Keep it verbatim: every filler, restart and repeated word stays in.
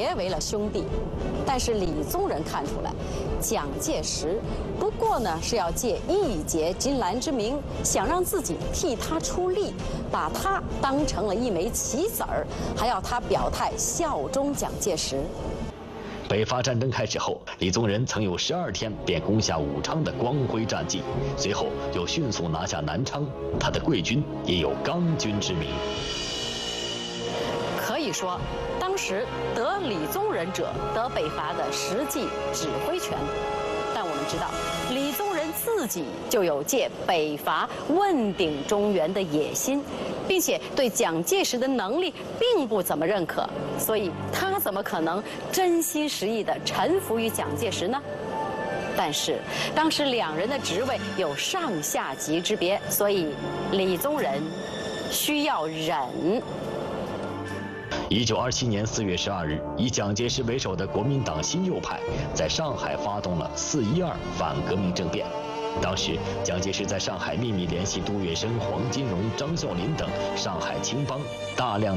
结为了兄弟。但是李宗仁看出来，蒋介石不过呢是要借义结金兰之名，想让自己替他出力，把他当成了一枚棋子儿，还要他表态效忠蒋介石。 北伐战争开始后，李宗仁曾有十二天便攻下武昌的光辉战绩，随后又迅速拿下南昌，他的贵军也有刚军之名。 可以说，当时得李宗仁者得北伐的实际指挥权。但我们知道，李宗仁自己就有借北伐问鼎中原的野心，并且对蒋介石的能力并不怎么认可，所以他怎么可能真心实意地臣服于蒋介石呢？但是当时两人的职位有上下级之别，所以李宗仁需要忍。 一九二七年四月十二日，以蒋介石为首的国民党新右派在上海发动了四一二反革命政变。当时，蒋介石在上海秘密联系杜月笙、黄金荣、张啸林等上海青帮，大量